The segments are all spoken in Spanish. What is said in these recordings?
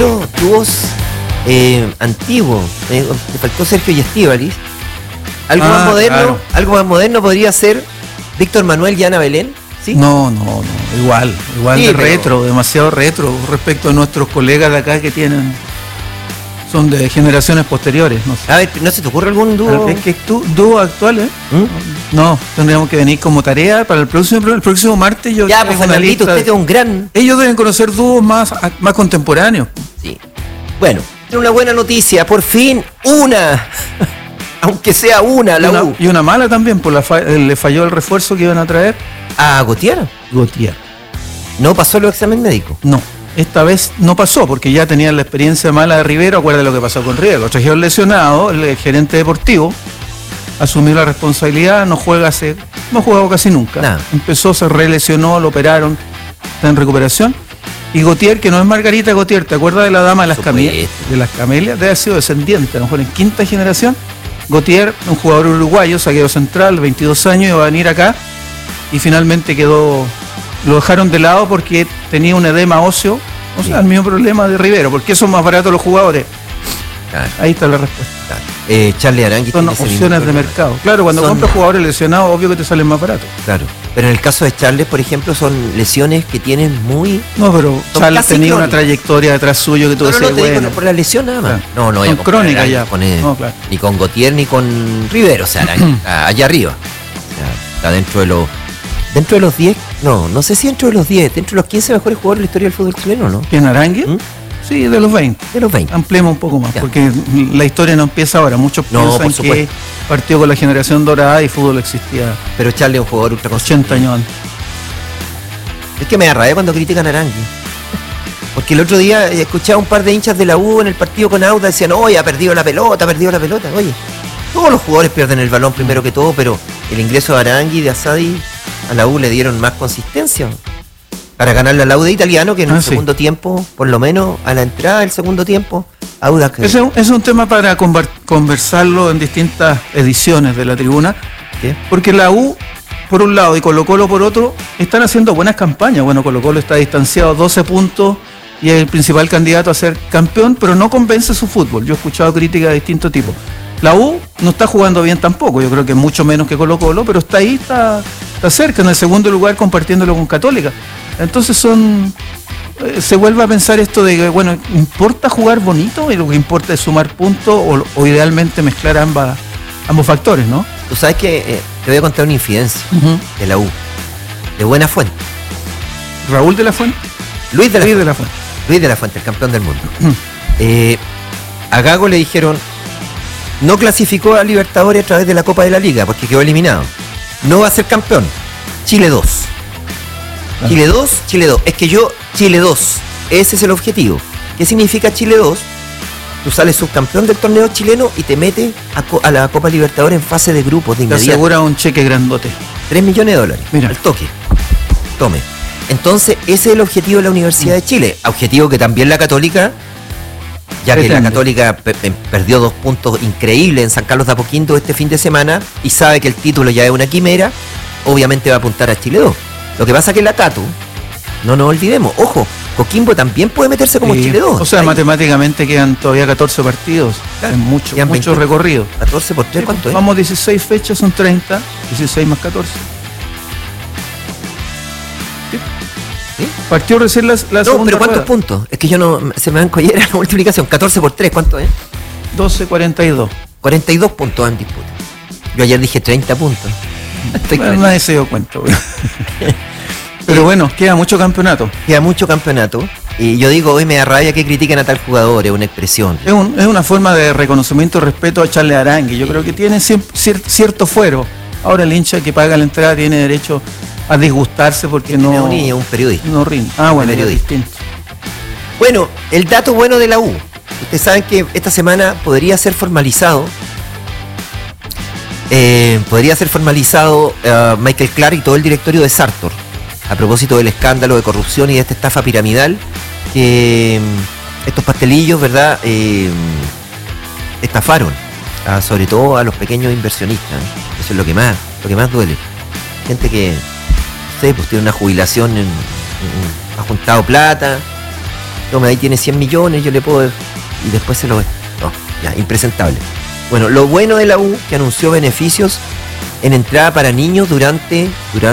dúos antiguos. Me faltó Sergio y Estíbaliz. Algo más moderno, claro. Algo más moderno podría ser Víctor Manuel y Ana Belén. ¿Sí? No, igual sí, de retro, demasiado retro respecto a nuestros colegas de acá que son de generaciones posteriores. No sé. A ver, ¿no se te ocurre algún dúo? Es que dúo actual, ¿eh? No, tendríamos que venir como tarea para el próximo martes. Yo ya, pues Fernandito, usted es un gran... Ellos deben conocer dúos más contemporáneos. Sí. Bueno, una buena noticia, por fin una... Aunque sea una, la U. Y una mala también, le falló el refuerzo que iban a traer. ¿A Gautier? ¿No pasó el examen médico? No, esta vez no pasó, porque ya tenían la experiencia mala de Rivero. Acuérdate lo que pasó con Rivero. Lo trajeron lesionado, el gerente deportivo asumió la responsabilidad, no ha jugado casi nunca. Nada. Empezó, se relesionó, lo operaron, está en recuperación. Y Gautier, que no es Margarita Gautier, ¿te acuerdas de la dama de las camelias? De las camelias, debe haber sido descendiente, a lo mejor en quinta generación. Gautier, un jugador uruguayo, zaguero central, 22 años, iba a venir acá y finalmente lo dejaron de lado porque tenía un edema óseo, o sea, el mismo problema de Rivero, porque son más baratos los jugadores. Claro. Ahí está la respuesta. Claro. Charlie Arangui son opciones de mercado. Claro, cuando compras jugadores lesionados, obvio que te salen más baratos. Claro. Pero en el caso de Charles, por ejemplo, son lesiones que tienen muy... No, pero Charles tenía una trayectoria detrás suyo que tú decías, bueno. Por la lesión nada más. Claro. No, son crónicas ya. Claro. Ni con Gautier ni con Rivero, o sea, allá arriba. O sea, está dentro de los 10, no sé si dentro de los 10, dentro de los 15 mejores jugadores de la historia del fútbol chileno, ¿no? ¿Quién, Arangui? Sí, de los 20. De los 20. Ampliemos un poco más, porque la historia no empieza ahora. Muchos piensan que partió con la generación dorada y fútbol existía. Pero Charles es un jugador ultra 80 años antes. Es que me da rabia cuando critican a Arangui. Porque el otro día escuchaba un par de hinchas de la U en el partido con Auda, decían, oye, ha perdido la pelota. Oye, todos los jugadores pierden el balón primero que todo, pero el ingreso de Arangui y de Asadi a la U le dieron más consistencia para ganarle al Auda italiano, que en el segundo tiempo, por lo menos a la entrada del segundo tiempo, Auda... Es un tema para conversarlo en distintas ediciones de la tribuna. ¿Qué? Porque la U, por un lado, y Colo-Colo por otro, están haciendo buenas campañas. Bueno, Colo-Colo está distanciado 12 puntos y es el principal candidato a ser campeón, pero no convence su fútbol. Yo he escuchado críticas de distintos tipos. La U no está jugando bien tampoco, yo creo que mucho menos que Colo-Colo, pero está ahí, está cerca, en el segundo lugar, compartiéndolo con Católica. Entonces se vuelve a pensar esto de que, bueno, ¿importa jugar bonito? Y lo que importa es sumar puntos o idealmente mezclar ambos factores, ¿no? Tú sabes que te voy a contar una infidencia de la U, de Buena Fuente. ¿Raúl de la Fuente? Luis de la Fuente, el campeón del mundo. A Gago le dijeron, no clasificó a Libertadores a través de la Copa de la Liga porque quedó eliminado. No va a ser campeón. Chile 2. Claro. Chile 2. Es que Chile 2. Ese es el objetivo. ¿Qué significa Chile 2? Tú sales subcampeón del torneo chileno y te metes a la Copa Libertadores en fase de grupos de inmediato. Te asegura un cheque grandote. $3 millones. Mira. Al toque. Tome. Entonces, ese es el objetivo de la Universidad de Chile. Objetivo que también la Católica, ya que la Católica perdió 2 puntos increíbles en San Carlos de Apoquindo este fin de semana y sabe que el título ya es una quimera, obviamente va a apuntar a Chile 2. Lo que pasa es que la Catu, no nos olvidemos, ojo, Coquimbo también puede meterse como Chile 2. O sea, ahí, matemáticamente quedan todavía 14 partidos, claro, en mucho recorrido. 14 por 3, ¿cuánto es? Vamos, 16 fechas, son 30, 16 más 14. ¿Sí? Partió recién la segunda. No, pero ¿cuántos rueda? puntos? Es que yo no, se me dan collera la multiplicación. 14 por 3, ¿cuánto es? 12, 42. 42 puntos en disputa. Yo ayer dije 30 puntos. Bueno, nadie se dio cuenta. Pero bueno, queda mucho campeonato. Y yo digo, hoy me da rabia que critiquen a tal jugador, es una expresión. Es una forma de reconocimiento y respeto a Charles Arangui. Yo creo que tiene cierto fuero. Ahora el hincha que paga la entrada tiene derecho a disgustarse porque no... un periodista. No rinde. Bueno, es distinto. Bueno, el dato bueno de la U. Ustedes saben que esta semana podría ser formalizado Michael Clark y todo el directorio de Sartor, a propósito del escándalo de corrupción y de esta estafa piramidal, que estos pastelillos, ¿verdad?, estafaron sobre todo a los pequeños inversionistas. Eso es lo que más duele. Gente que, no sé, pues tiene una jubilación, ha juntado plata toma, ahí tiene 100 millones, yo le puedo... Y después se lo... No, ya, impresentable. Bueno, lo bueno de la U, que anunció beneficios en entrada para niños durante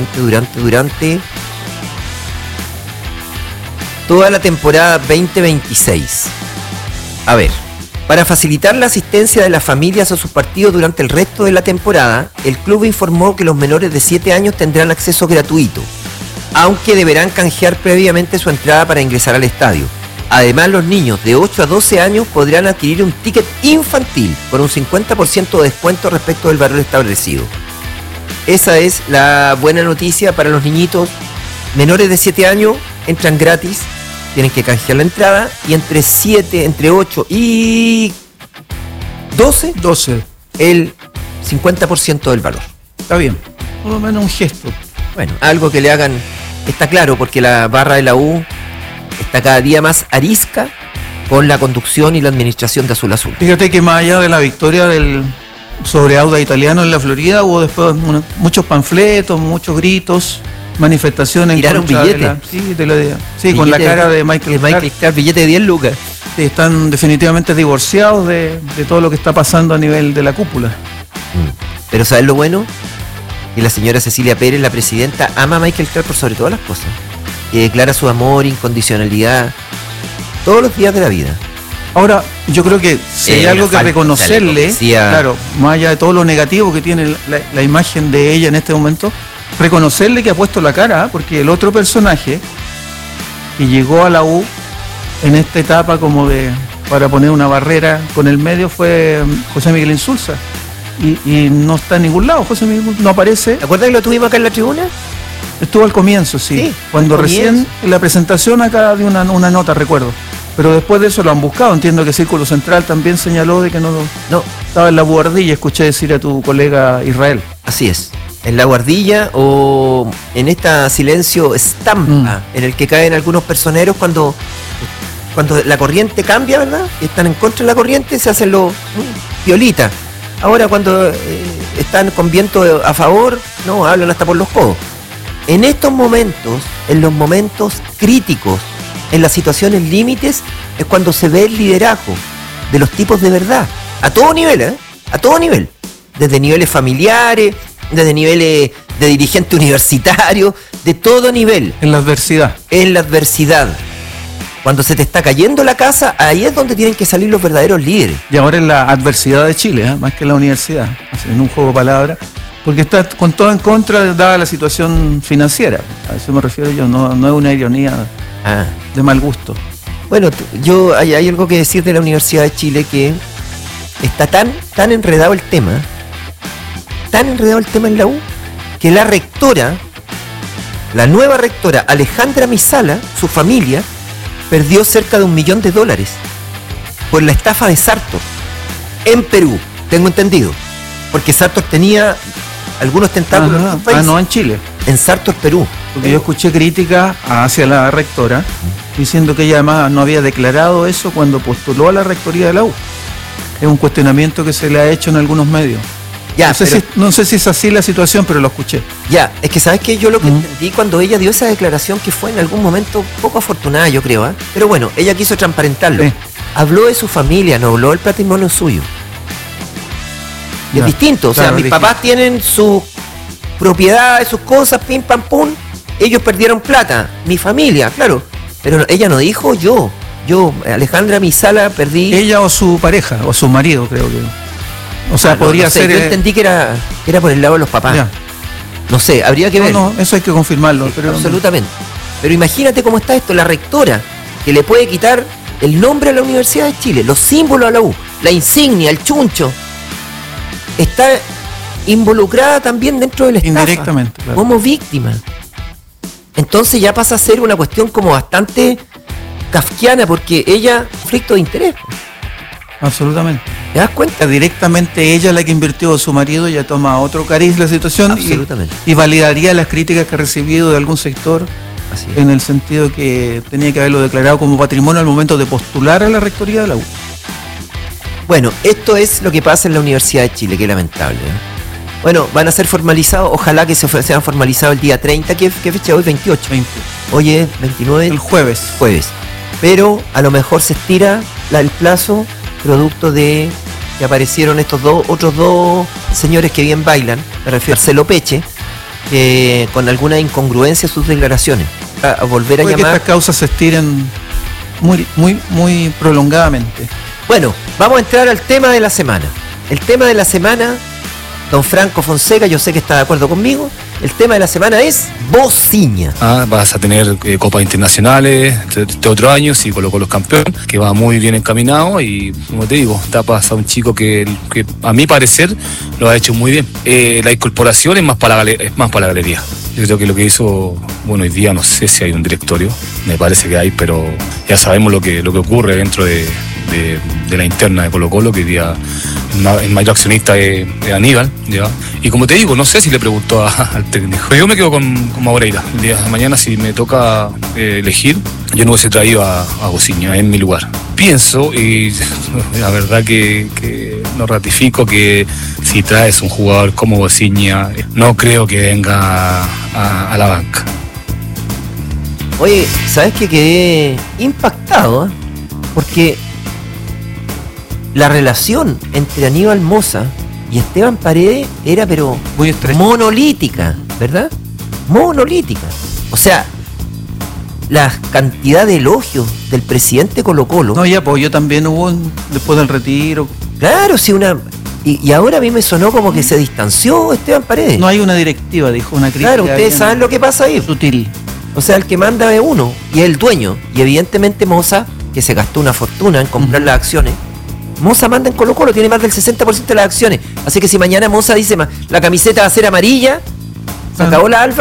toda la temporada 2026. A ver, para facilitar la asistencia de las familias a sus partidos durante el resto de la temporada, el club informó que los menores de 7 años tendrán acceso gratuito, aunque deberán canjear previamente su entrada para ingresar al estadio. Además, los niños de 8 a 12 años podrán adquirir un ticket infantil con un 50% de descuento respecto del valor establecido. Esa es la buena noticia para los niñitos. Menores de 7 años entran gratis, tienen que canjear la entrada, y entre 8 y 12, el 50% del valor. Está bien, por lo menos un gesto. Bueno, algo que le hagan, está claro, porque la barra de la U está cada día más arisca con la conducción y la administración de Azul Azul. Fíjate que más allá de la victoria del sobre Audax Italiano en la Florida, hubo después muchos panfletos, muchos gritos, manifestaciones. Tiraron billetes. Sí, con la cara de Michael Clark, billete de 10 lucas. Sí, están definitivamente divorciados de todo lo que está pasando a nivel de la cúpula. Pero ¿sabes lo bueno? Que la señora Cecilia Pérez, la presidenta, ama a Michael Clark por sobre todas las cosas. Que declara su amor, incondicionalidad, todos los días de la vida. Ahora, yo creo que si hay algo que reconocerle, claro, más allá de todo lo negativo que tiene la imagen de ella en este momento, reconocerle que ha puesto la cara, porque el otro personaje que llegó a la U en esta etapa como para poner una barrera con el medio fue José Miguel Insulza. Y no está en ningún lado, José Miguel no aparece. ¿Te acuerdas que lo tuvimos acá en la tribuna? Estuvo al comienzo, sí. Cuando recién en la presentación acá de una nota, recuerdo. Pero después de eso lo han buscado. Entiendo que Círculo Central también señaló de que no estaba en la buhardilla, escuché decir a tu colega Israel. Así es. En la buhardilla o en esta silencio estampa en el que caen algunos personeros cuando la corriente cambia, ¿verdad? Y están en contra de la corriente, se hacen los piolitas. Ahora cuando están con viento a favor, no, hablan hasta por los codos. En estos momentos, en los momentos críticos, en las situaciones límites, es cuando se ve el liderazgo de los tipos de verdad, a todo nivel, a todo nivel, desde niveles familiares, desde niveles de dirigente universitario, de todo nivel. En la adversidad. En la adversidad. Cuando se te está cayendo la casa, ahí es donde tienen que salir los verdaderos líderes. Y ahora en la adversidad de Chile, más que en la universidad, en un juego de palabras, porque está con todo en contra dada la situación financiera. A eso me refiero yo, no es una ironía de mal gusto. Bueno, hay algo que decir de la Universidad de Chile, que está tan enredado el tema, en la U, que la rectora, la nueva rectora Alejandra Misala, su familia, perdió cerca de $1 millón por la estafa de Sartor en Perú, tengo entendido, porque Sartor tenía algunos tentáculos en país. No, en Chile. En Sartor, Perú. Porque yo escuché críticas hacia la rectora diciendo que ella además no había declarado eso cuando postuló a la rectoría de la U. Es un cuestionamiento que se le ha hecho en algunos medios. Ya, no sé si es así la situación, pero lo escuché. Ya, es que sabes que yo lo que entendí cuando ella dio esa declaración, que fue en algún momento poco afortunada, yo creo, pero bueno, ella quiso transparentarlo. Sí. Habló de su familia, no habló del patrimonio suyo. Y es distinto, o sea, mis papás tienen sus propiedades, sus cosas, pim, pam, pum. Ellos perdieron plata, mi familia, claro. Pero ella no dijo yo, Alejandra Misala, perdí. Ella o su pareja, o su marido, creo que. O sea, podría ser. Yo entendí que era por el lado de los papás. Ya. No sé, habría que ver. No, eso hay que confirmarlo. Sí, pero absolutamente. Pero imagínate cómo está esto, la rectora, que le puede quitar el nombre a la Universidad de Chile, los símbolos a la U, la insignia, el chuncho. Está involucrada también dentro del estafa. Indirectamente, claro. Como víctima. Entonces ya pasa a ser una cuestión como bastante kafkiana, porque ella, conflicto de interés. Absolutamente. ¿Te das cuenta? Directamente ella es la que invirtió a su marido, ya toma otro cariz la situación. Absolutamente. Y validaría las críticas que ha recibido de algún sector. Así es. En el sentido que tenía que haberlo declarado como patrimonio al momento de postular a la rectoría de la U. Bueno, esto es lo que pasa en la Universidad de Chile, que lamentable. Bueno, van a ser formalizados, ojalá que sean formalizados el día 30, ¿qué fecha hoy? 28. 20. Hoy es 29. El jueves. pero a lo mejor se estira el plazo producto de que aparecieron estos otros dos señores que bien bailan, me refiero a Marcelo Peche, que con alguna incongruencia en sus declaraciones, a volver a Puede llamar. que estas causas se estiren muy prolongadamente. Bueno, vamos a entrar al tema de la semana. El tema de la semana, don Franco Fonseca, yo sé que está de acuerdo conmigo, el tema de la semana es Bociña. Vas a tener copas internacionales de otro año, si colocó los campeones, que va muy bien encaminado y, como te digo, tapas a un chico que a mi parecer lo ha hecho muy bien. La incorporación es más para la galería. Yo creo que lo que hizo, bueno, hoy día no sé si hay un directorio, me parece que hay, pero ya sabemos lo que ocurre dentro de la interna de Colo-Colo, que hoy día el mayor accionista es Aníbal, ¿ya? Y como te digo, no sé si le preguntó al técnico. Yo me quedo con Moreira. El día de mañana, si me toca elegir, yo no hubiese traído a Bociña en mi lugar. Pienso, y la verdad que no ratifico, que si traes un jugador como Bociña, no creo que venga a la banca. Oye, ¿sabes qué? Quedé impactado, ¿eh? Porque la relación entre Aníbal Mosa y Esteban Paredes era pero Muy estrecha. monolítica, ¿verdad? Monolítica. O sea, la cantidad de elogios del presidente Colo-Colo. No, y apoyo también hubo después del retiro. Claro, sí, y ahora a mí me sonó como que se distanció Esteban Paredes. No hay una directiva, dijo, una crítica. Claro, ustedes bien saben lo que pasa ahí. sutil. O sea, el que manda es uno y es el dueño. Y evidentemente Mosa, que se gastó una fortuna en comprar las acciones, Mosa manda en Colo-Colo, tiene más del 60% de las acciones. Así que si mañana Mosa dice, la camiseta va a ser amarilla, se acabó la alfa,